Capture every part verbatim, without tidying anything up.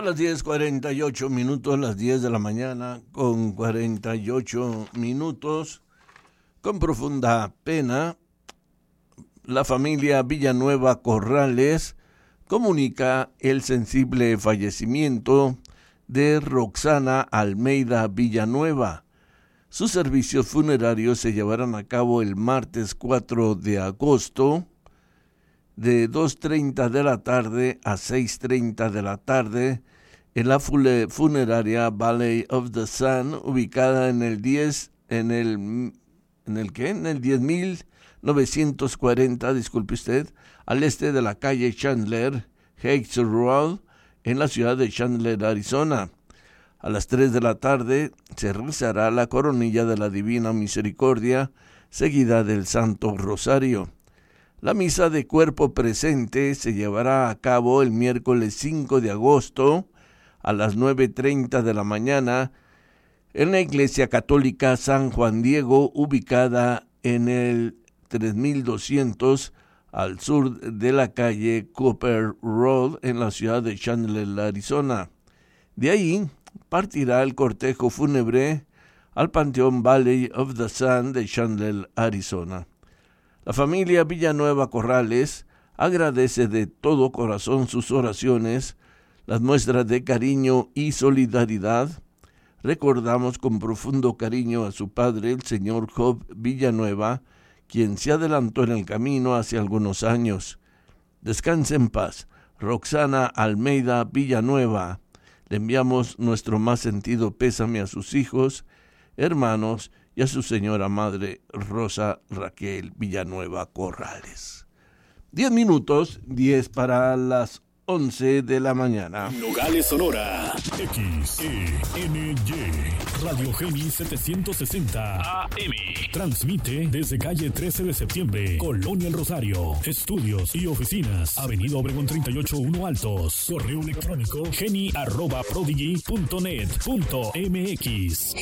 Son las diez cuarenta y ocho minutos, las diez de la mañana con cuarenta y ocho minutos. Con profunda pena, la familia Villanueva Corrales comunica el sensible fallecimiento de Roxana Almeida Villanueva. Sus servicios funerarios se llevarán a cabo el martes cuatro de agosto de dos treinta de la tarde a seis treinta de la tarde en la funeraria Valley of the Sun, ubicada en el diez en el en el ¿qué? En el diez mil novecientos cuarenta, disculpe usted, al este de la calle Chandler Heights Road, en la ciudad de Chandler, Arizona. A las tres de la tarde se realizará la coronilla de la Divina Misericordia, seguida del Santo Rosario. La misa de cuerpo presente se llevará a cabo el miércoles cinco de agosto a las nueve treinta de la mañana en la Iglesia Católica San Juan Diego, ubicada en el tres mil doscientos al sur de la calle Cooper Road en la ciudad de Chandler, Arizona. De ahí partirá el cortejo fúnebre al Panteón Valley of the Sun de Chandler, Arizona. La familia Villanueva Corrales agradece de todo corazón sus oraciones, las muestras de cariño y solidaridad. Recordamos con profundo cariño a su padre, el señor Job Villanueva, quien se adelantó en el camino hace algunos años. Descanse en paz, Roxana Almeida Villanueva. Le enviamos nuestro más sentido pésame a sus hijos, hermanos y a su señora madre, Rosa Raquel Villanueva Corrales. Diez minutos, diez para las once de la mañana. Nogales, Sonora. X E N Y Radio Geni setecientos sesenta A M. Transmite desde calle trece de septiembre, Colonia El Rosario. Estudios y oficinas, Avenida Obregón treinta y ocho uno Altos. Correo electrónico geni arroba prodigy punto net punto m x.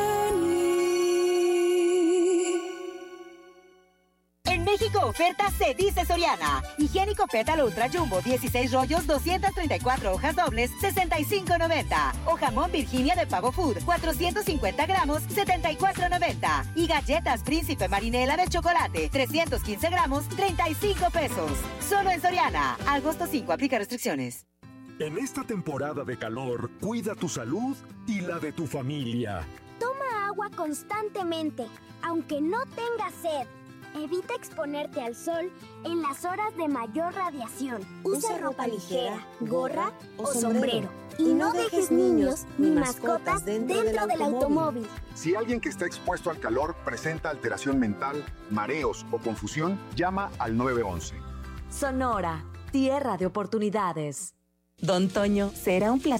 En México oferta se dice Soriana. Higiénico Pétalo Ultra Jumbo, dieciséis rollos, doscientas treinta y cuatro hojas dobles, sesenta y cinco noventa. O jamón Virginia de Pavo Food, cuatrocientos cincuenta gramos, setenta y cuatro noventa. Y galletas Príncipe Marinela de chocolate, trescientos quince gramos, treinta y cinco pesos. Solo en Soriana. Agosto cinco, aplica restricciones. En esta temporada de calor, cuida tu salud y la de tu familia. Toma agua constantemente, aunque no tengas sed. Evita exponerte al sol en las horas de mayor radiación. Usa ropa ligera, gorra o sombrero. Y no dejes niños ni mascotas dentro del automóvil. Si alguien que está expuesto al calor presenta alteración mental, mareos o confusión, llama al nueve once. Sonora, tierra de oportunidades. Don Toño, será un placer